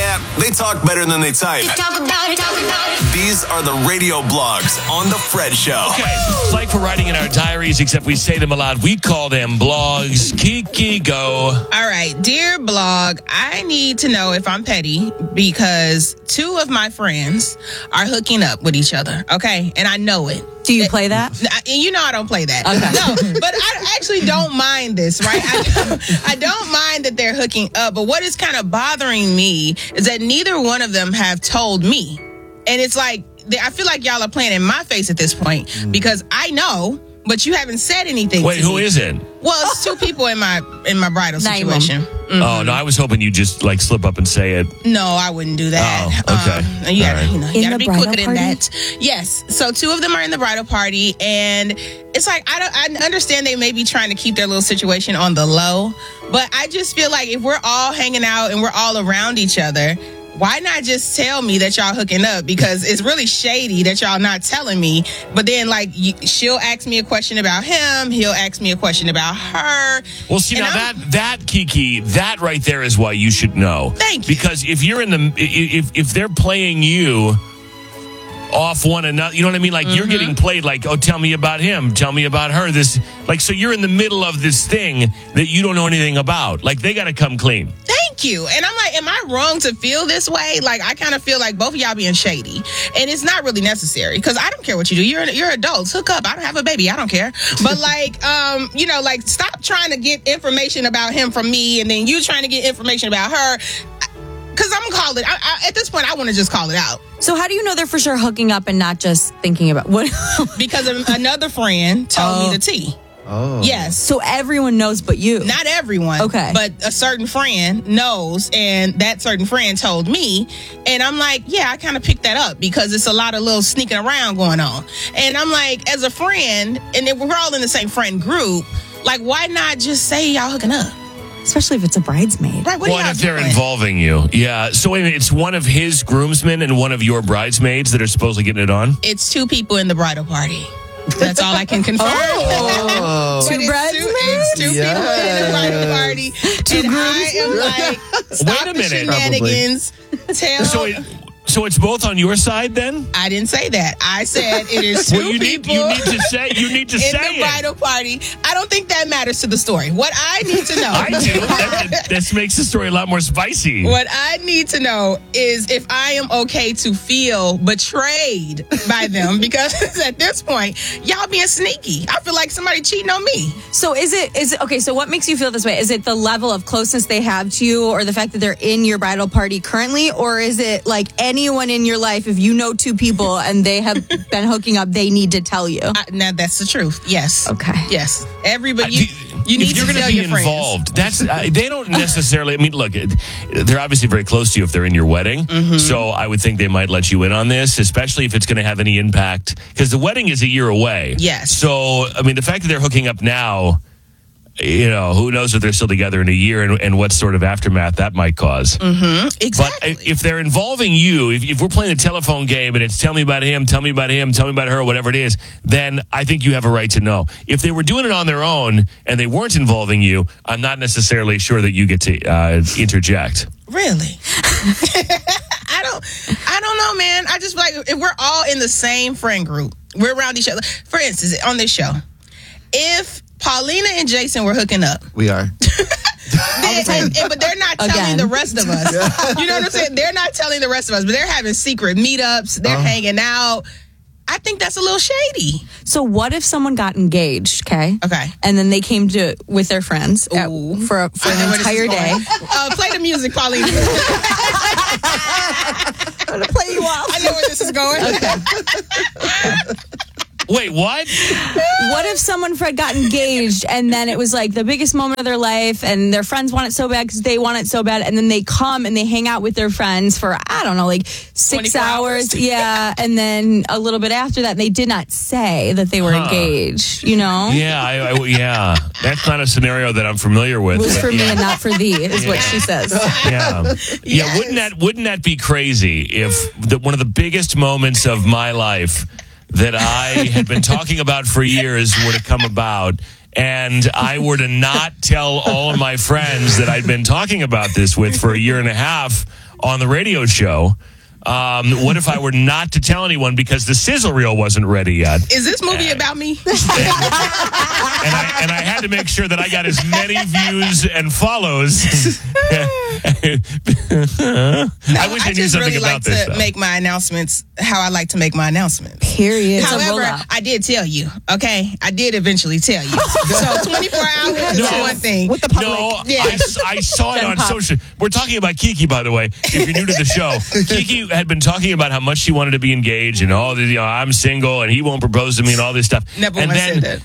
Yeah, they talk better than they type. These are the radio blogs on The Fred Show. Okay, it's like we're writing in our diaries, except we say them aloud. We call them blogs. Kiki, go. All right, dear blog, I need to know if I'm petty because 2 of my friends are hooking up with each other, okay? And I know it. Do you play that? You know I don't play that. Okay. No, but I actually don't mind this, right? I don't mind that they're hooking up, but what is kind of bothering me is that neither one of them have told me. And it's like, I feel like y'all are playing in my face at this point because I know, but you haven't said anything. Wait, who is it? Well, it's 2 people in my bridal situation. Oh, no, I was hoping you'd just slip up and say it. No, I wouldn't do that. Oh, okay. You In gotta the be bridal quicker than party? that. Yes. So 2 of them are in the bridal party, and it's like I understand they may be trying to keep their little situation on the low, but I just feel like if we're all hanging out and we're all around each other, why not just tell me that y'all hooking up? Because it's really shady that y'all not telling me. But then, she'll ask me a question about him. He'll ask me a question about her. Well, see, now that Kiki, that right there is why you should know. Thank you. Because if you're if they're playing you off one another, you know what I mean? Like you're getting played oh, tell me about him. Tell me about her. So you're in the middle of this thing that you don't know anything about. They got to come clean. Thank you. And I'm like, am I wrong to feel this way? I kind of feel like both of y'all being shady. And it's not really necessary because I don't care what you do. You're adults. Hook up. I don't have a baby. I don't care. But stop trying to get information about him from me and then you trying to get information about her. Because I'm going to call it. At this point, I want to just call it out. So how do you know they're for sure hooking up and not just thinking about what? Because another friend told me the tea. Oh. Yes. So everyone knows but you. Not everyone. Okay. But a certain friend knows, and that certain friend told me. And I'm like, yeah, I kind of picked that up because it's a lot of little sneaking around going on. And I'm like, as a friend, and if we're all in the same friend group, why not just say y'all hooking up? Especially if it's a bridesmaid. Right, what if they're involving you. Yeah. So wait a minute, it's one of his groomsmen and one of your bridesmaids that are supposedly getting it on? It's 2 people in the bridal party. That's all I can confirm. Oh. 2 bridesmaids? It's 2 people in the bridal party. 2 and I am stop Wait a the minute. shenanigans. So it's both on your side then? I didn't say that. I said it is 2 people. You need to say in the bridal party. I don't think that matters to the story. What I need to know. I do. This makes the story a lot more spicy. What I need to know is if I am okay to feel betrayed by them because at this point, y'all being sneaky. I feel like somebody cheating on me. So is it okay, so what makes you feel this way? Is it the level of closeness they have to you or the fact that they're in your bridal party currently? Or is it anyone in your life, if you know 2 people and they have been hooking up, they need to tell you? Now that's the truth. Yes. Okay. Yes. Everybody, you need to tell your friends. Involved. That's they don't necessarily. I mean, look, they're obviously very close to you if they're in your wedding. So I would think they might let you in on this, especially if it's going to have any impact because the wedding is a year away. Yes. So I mean, the fact that they're hooking up now. Who knows if they're still together in a year and what sort of aftermath that might cause. Exactly. But if they're involving you, if we're playing a telephone game and it's tell me about him, tell me about him, tell me about her, whatever it is, then I think you have a right to know. If they were doing it on their own and they weren't involving you, I'm not necessarily sure that you get to interject. Really? I don't know, man. I just feel like if we're all in the same friend group, we're around each other. For instance, on this show, if Paulina and Jason were hooking up. We are. But they're not telling the rest of us. You know what I'm saying? They're not telling the rest of us, but they're having secret meetups. They're hanging out. I think that's a little shady. So what if someone got engaged, okay? Okay. And then they came with their friends for an entire day. Play the music, Paulina. I'm going to play you off. I know where this is going. Okay. Wait, what? What if someone got engaged and then it was the biggest moment of their life and their friends want it so bad because they want it so bad and then they come and they hang out with their friends for, 6 hours. Yeah. And then a little bit after that, they did not say that they were engaged, Yeah, yeah. That's not a scenario that I'm familiar with. It was for me and not for thee, is what she says. Yeah. Yeah, wouldn't that be crazy if one of the biggest moments of my life that I had been talking about for years were to come about, and I were to not tell all of my friends that I'd been talking about this with for a year and a half, on the radio show. What if I were not to tell anyone because the sizzle reel wasn't ready yet? Is this movie about me? And I had to make sure that I got as many views and follows. I wish I knew just something really about like this. to make my announcements how I like to make my announcements. Period. However, I did tell you, okay? I did eventually tell you. So 24 hours is one thing. With the public. No, Yeah. I saw it Gen on Pop. social. We're talking about Kiki, by the way. If you're new to the show, Kiki had been talking about how much she wanted to be engaged and all the, I'm single and he won't propose to me and all this stuff. Never and once then, said that.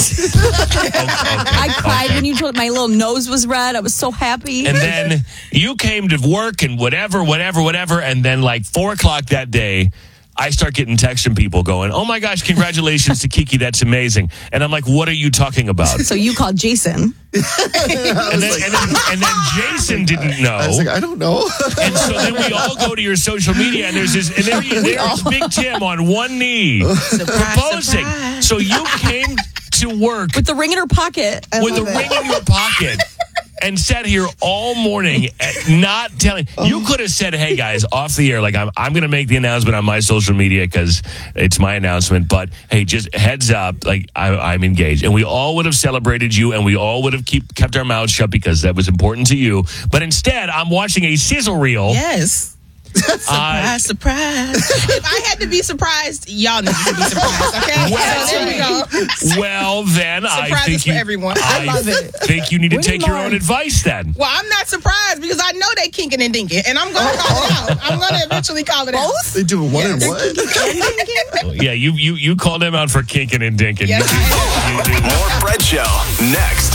I cried when you told my little nose was red. I was so happy. And then you came to work and whatever. And then like 4:00 that day, I start getting texts from people going, "Oh my gosh, congratulations to Kiki. That's amazing." And I'm like, "What are you talking about?" So you called Jason. And then Jason didn't know. I was like, I don't know. And so then we all go to your social media, and there's there's Big Tim on one knee proposing. Surprise. So you came to work With the ring in her pocket. with a ring in your pocket and sat here all morning not telling. You could have said, "Hey guys, off the air, like I'm going to make the announcement on my social media because it's my announcement. But hey, just heads up, like I'm engaged." And we all would have celebrated you, and we all would have kept our mouths shut because that was important to you. But instead, I'm watching a sizzle reel. Yes. Surprise, surprise. If I had to be surprised, y'all need to be surprised, okay? Well, so there we go. Well, then I Surprises think for everyone. I love it. think you need to take your own advice then. Well, I'm not surprised because I know they kinking and dinking, and I'm going to call it out. I'm going to eventually call it out. They do one and one. Yeah, you called him out for kinking and dinking. Yes, You do. More Fred Show next.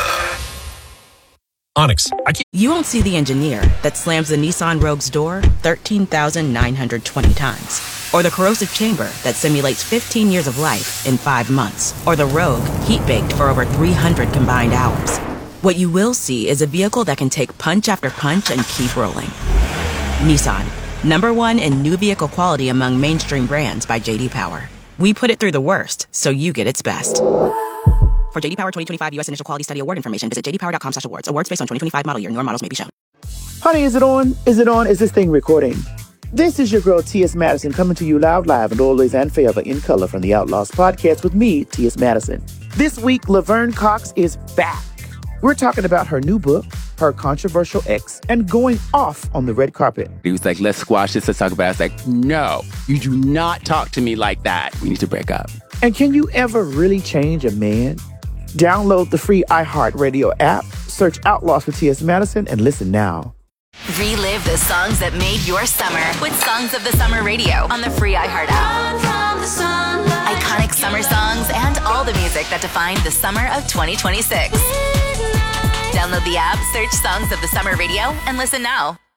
Onyx. You won't see the engineer that slams the Nissan Rogue's door 13,920 times. Or the corrosive chamber that simulates 15 years of life in 5 months. Or the Rogue heat-baked for over 300 combined hours. What you will see is a vehicle that can take punch after punch and keep rolling. Nissan, #1 in new vehicle quality among mainstream brands by J.D. Power. We put it through the worst, so you get its best. For J.D. Power 2025 U.S. Initial Quality Study Award information, visit jdpower.com/awards. Awards based on 2025 model year. Newer models may be shown. Honey, is it on? Is it on? Is this thing recording? This is your girl, T.S. Madison, coming to you live and always and forever in color from the Outlaws podcast with me, T.S. Madison. This week, Laverne Cox is back. We're talking about her new book, her controversial ex, and going off on the red carpet. He was like, let's squash this, let's talk about it. I was like, no, you do not talk to me like that. We need to break up. And can you ever really change a man? Download the free iHeartRadio app, search Outlaws for T.S. Madison, and listen now. Relive the songs that made your summer with Songs of the Summer Radio on the free iHeart app. Iconic summer songs and all the music that defined the summer of 2026. Download the app, search Songs of the Summer Radio, and listen now.